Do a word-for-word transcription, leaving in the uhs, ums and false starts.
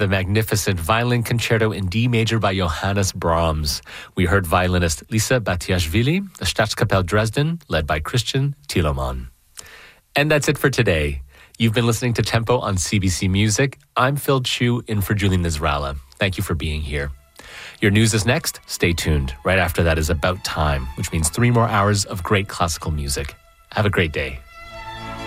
the magnificent violin concerto in D major by Johannes Brahms. We heard violinist Lisa Batiashvili, the Staatskapelle Dresden, led by Christian Thielemann. And that's it for today. You've been listening to Tempo on C B C Music. I'm Phil Chu, in for Julie Nizrala. Thank you for being here. Your news is next. Stay tuned. Right after that is About Time, which means three more hours of great classical music. Have a great day.